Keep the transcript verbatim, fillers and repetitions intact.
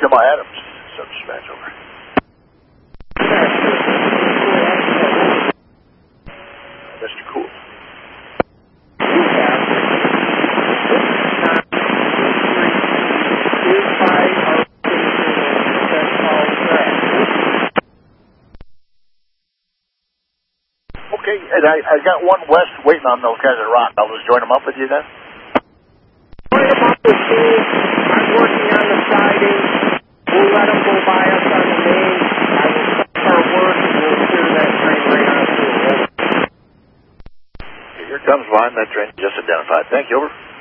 Jim Adams, sub-dispatch over. Mister Cool. Okay, and I, I got one west waiting on those guys at Rock. I'll just join them up with you then. Join them up with me. I'm working on the siding. We'll let them go by us on the main. I will stop our work and we'll clear that train right on through. Okay, here comes one. That train just identified. Thank you, over.